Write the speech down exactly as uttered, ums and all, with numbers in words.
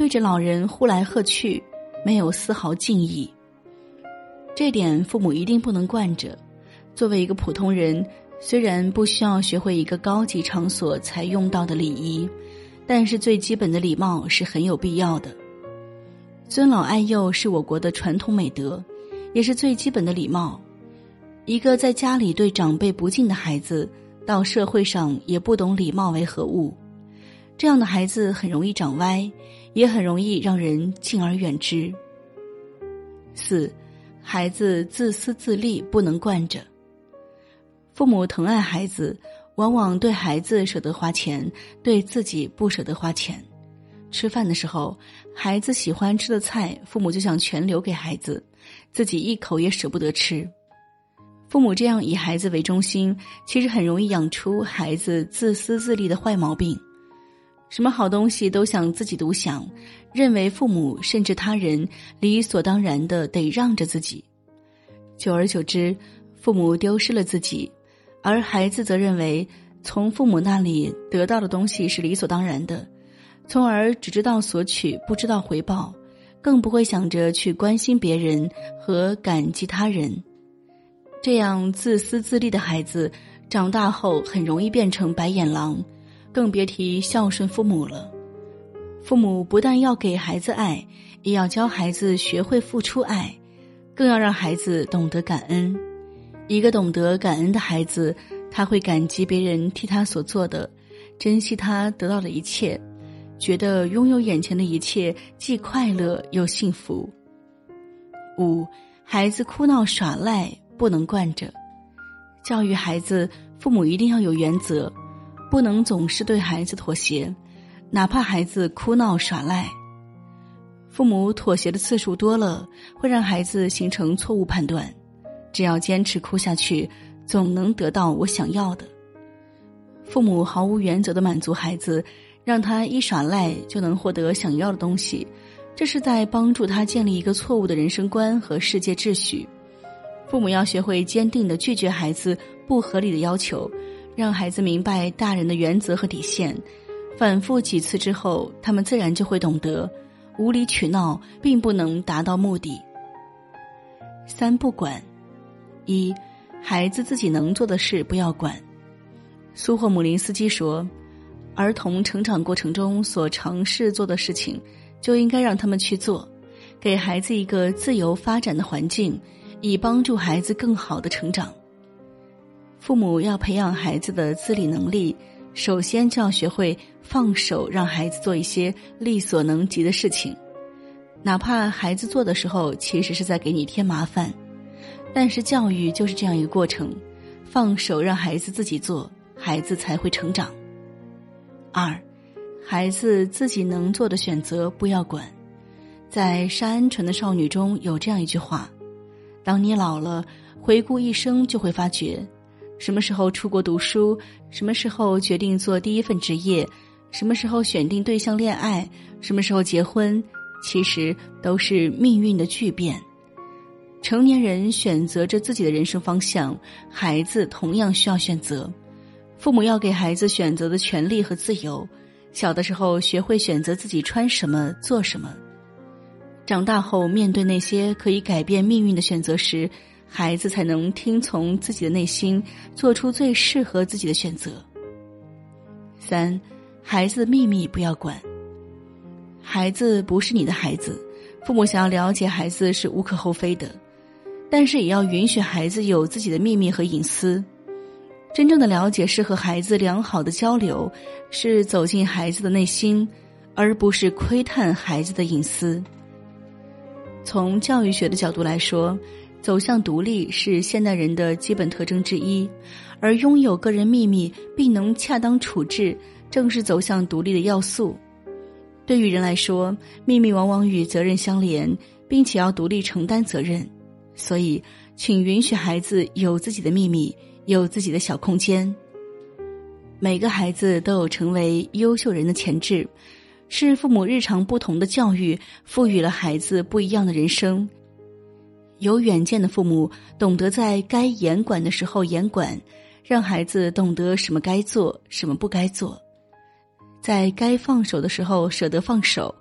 对着老人呼来喝去，没有丝毫敬意。这点父母一定不能惯着。作为一个普通人，虽然不需要学会一个高级场所才用到的礼仪，但是最基本的礼貌是很有必要的。尊老爱幼是我国的传统美德，也是最基本的礼貌。一个在家里对长辈不敬的孩子，到社会上也不懂礼貌为何物。这样的孩子很容易长歪，也很容易让人敬而远之。四，孩子自私自利不能惯着。父母疼爱孩子，往往对孩子舍得花钱，对自己不舍得花钱。吃饭的时候，孩子喜欢吃的菜，父母就想全留给孩子，自己一口也舍不得吃。父母这样以孩子为中心，其实很容易养出孩子自私自利的坏毛病。什么好东西都想自己独享，认为父母甚至他人理所当然的得让着自己。久而久之，父母丢失了自己，而孩子则认为从父母那里得到的东西是理所当然的，从而只知道索取，不知道回报，更不会想着去关心别人和感激他人。这样自私自利的孩子长大后很容易变成白眼狼，更别提孝顺父母了。父母不但要给孩子爱，也要教孩子学会付出爱，更要让孩子懂得感恩。一个懂得感恩的孩子，他会感激别人替他所做的，珍惜他得到的一切，觉得拥有眼前的一切既快乐又幸福。五，孩子哭闹耍赖不能惯着。教育孩子，父母一定要有原则，不能总是对孩子妥协，哪怕孩子哭闹耍赖。父母妥协的次数多了，会让孩子形成错误判断，只要坚持哭下去，总能得到我想要的。父母毫无原则地满足孩子，让他一耍赖就能获得想要的东西，这是在帮助他建立一个错误的人生观和世界秩序。父母要学会坚定地拒绝孩子不合理的要求，让孩子明白大人的原则和底线。反复几次之后，他们自然就会懂得，无理取闹并不能达到目的。三不管。一，孩子自己能做的事不要管。苏霍姆林斯基说，儿童成长过程中所尝试做的事情，就应该让他们去做，给孩子一个自由发展的环境，以帮助孩子更好的成长。父母要培养孩子的自理能力，首先就要学会放手，让孩子做一些力所能及的事情，哪怕孩子做的时候其实是在给你添麻烦。但是教育就是这样一个过程，放手让孩子自己做，孩子才会成长。二，孩子自己能做的选择不要管。在沙恩纯的少女中有这样一句话，当你老了，回顾一生就会发觉，什么时候出国读书，什么时候决定做第一份职业，什么时候选定对象恋爱，什么时候结婚，其实都是命运的巨变。成年人选择着自己的人生方向，孩子同样需要选择。父母要给孩子选择的权利和自由，小的时候学会选择自己穿什么做什么，长大后面对那些可以改变命运的选择时，孩子才能听从自己的内心，做出最适合自己的选择。三，孩子的秘密不要管。孩子不是你的孩子，父母想要了解孩子是无可厚非的，但是也要允许孩子有自己的秘密和隐私。真正的了解是和孩子良好的交流，是走进孩子的内心，而不是窥探孩子的隐私。从教育学的角度来说，走向独立是现代人的基本特征之一，而拥有个人秘密并能恰当处置，正是走向独立的要素。对于人来说，秘密往往与责任相连，并且要独立承担责任。所以，请允许孩子有自己的秘密，有自己的小空间。每个孩子都有成为优秀人的潜质，是父母日常不同的教育赋予了孩子不一样的人生。有远见的父母懂得在该严管的时候严管，让孩子懂得什么该做，什么不该做。在该放手的时候舍得放手，